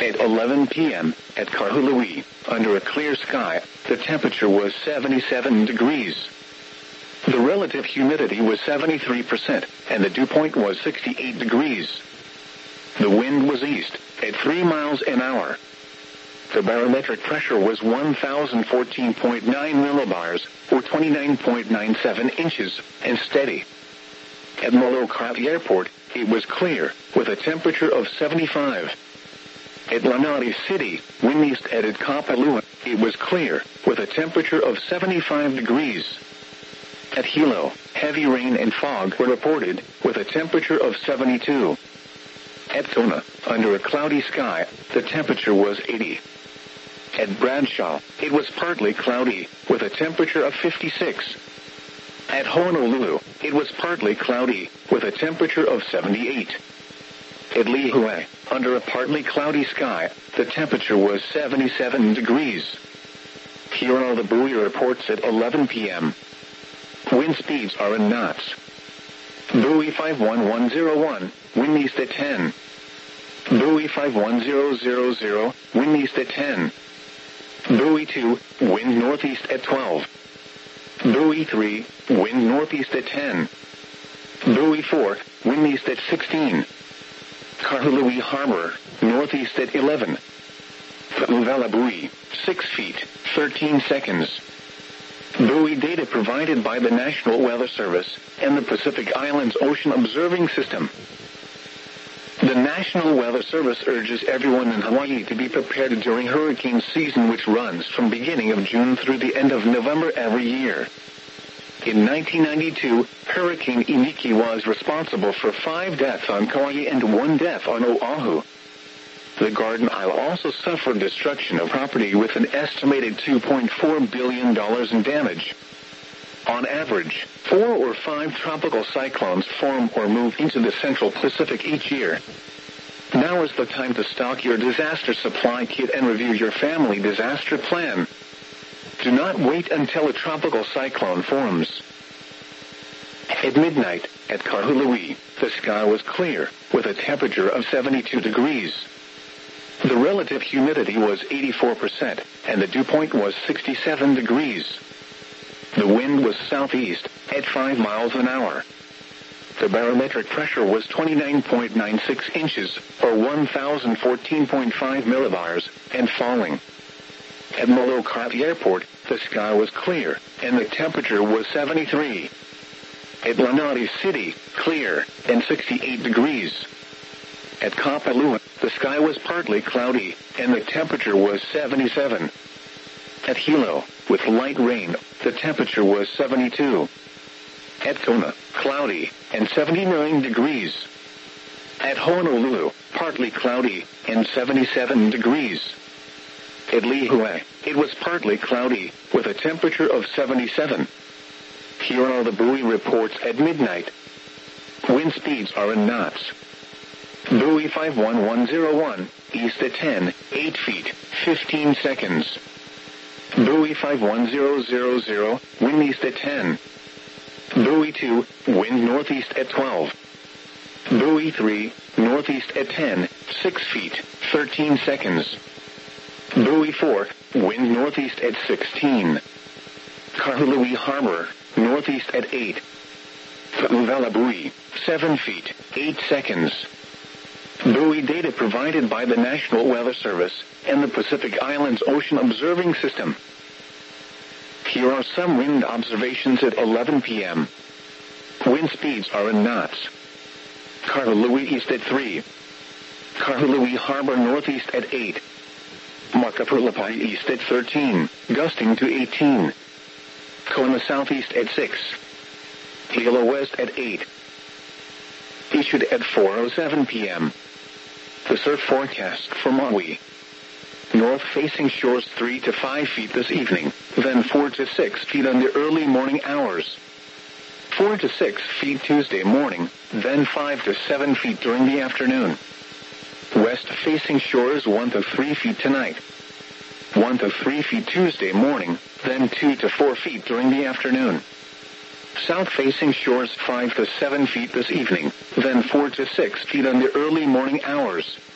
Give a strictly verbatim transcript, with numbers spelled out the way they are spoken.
At eleven p m at Kahului, under a clear sky, the temperature was seventy-seven degrees. The relative humidity was seventy-three percent, and the dew point was sixty-eight degrees. The wind was east, at three miles an hour. The barometric pressure was one thousand fourteen point nine millibars, or twenty-nine point nine seven inches, and steady. At Molokai Airport, it was clear, with a temperature of seventy-five. At Lanai City, wind east at Kapalua, it was clear, with a temperature of seventy-five degrees. At Hilo, heavy rain and fog were reported, with a temperature of seventy-two. At Kona, under a cloudy sky, the temperature was eighty. At Bradshaw, it was partly cloudy, with a temperature of fifty-six. At Honolulu, it was partly cloudy, with a temperature of seventy-eight. At Lihue, under a partly cloudy sky, the temperature was seventy-seven degrees. Here are the buoy reports at eleven p m Wind speeds are in knots. Buoy five one one zero one, wind east at ten. Buoy five one zero zero zero, wind east at ten. Buoy two, wind northeast at twelve. Buoy three, wind northeast at ten. Buoy four, wind east at sixteen. Kahului Harbor, northeast at eleven. Fa'uvela buoy, six feet, thirteen seconds. Buoy data provided by the National Weather Service and the Pacific Islands Ocean Observing System. The National Weather Service urges everyone in Hawaii to be prepared during hurricane season, which runs from beginning of June through the end of November every year. In nineteen ninety-two, Hurricane Iniki was responsible for five deaths on Kauai and one death on Oahu. The Garden Isle also suffered destruction of property with an estimated two point four billion dollars in damage. On average, four or five tropical cyclones form or move into the Central Pacific each year. Now is the time to stock your disaster supply kit and review your family disaster plan. Do not wait until a tropical cyclone forms. At midnight, at Kahului, the sky was clear, with a temperature of seventy-two degrees. The relative humidity was eighty-four percent, and the dew point was sixty-seven degrees. The wind was southeast, at five miles an hour. The barometric pressure was twenty-nine point nine six inches, or one thousand fourteen point five millibars, and falling. At Molokai Airport, the sky was clear, and the temperature was seventy-three. At Lanai City, clear, and sixty-eight degrees. At Kapalua, the sky was partly cloudy, and the temperature was seventy-seven. At Hilo, with light rain, the temperature was seventy-two. At Kona, cloudy, and seventy-nine degrees. At Honolulu, partly cloudy, and seventy-seven degrees. At Lihue, it was partly cloudy, with a temperature of seventy-seven. Here are the buoy reports at midnight. Wind speeds are in knots. Buoy five one one zero one, east at ten, eight feet, fifteen seconds. Buoy five one zero zero zero, wind east at ten. Buoy two, wind northeast at twelve. Buoy three, northeast at ten, six feet, thirteen seconds. Buoy four, wind northeast at sixteen. Kahului Harbor, northeast at eight. Fa'uvela buoy, seven feet, eight seconds. Buoy data provided by the National Weather Service and the Pacific Islands Ocean Observing System. Here are some wind observations at eleven p m Wind speeds are in knots. Kahului east at three. Kahului Harbor northeast at eight. Makapulapai east at thirteen, gusting to eighteen. Kona southeast at six. Hilo west at eight. Issued at four oh seven p m The surf forecast for Maui. North-facing shores three to five feet this evening, then four to six feet on the early morning hours. four to six feet Tuesday morning, then five to seven feet during the afternoon. West-facing shores one to three feet tonight. one to three feet Tuesday morning, then two to four feet during the afternoon. South-facing shores five to seven feet this evening, then four to six feet on the early morning hours.